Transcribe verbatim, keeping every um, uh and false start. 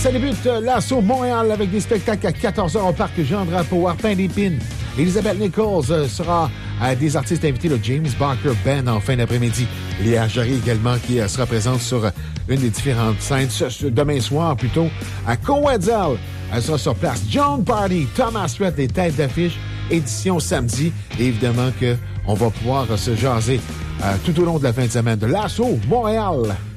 Ça débute euh, l'Assaut Montréal avec des spectacles à quatorze heures au parc Jean-Drapeau, Arpin des Pines. Elisabeth Nichols euh, sera à des artistes invités, le James Barker Band en fin d'après-midi. Léa Jarry également qui euh, sera présente sur euh, une des différentes scènes. Ce, ce, demain soir, plutôt, à Coedel, elle sera sur place. John Party, Thomas Rhett, des têtes d'affiche, édition samedi. Et évidemment qu'on va pouvoir euh, se jaser euh, tout au long de la fin de semaine de l'Assaut Montréal.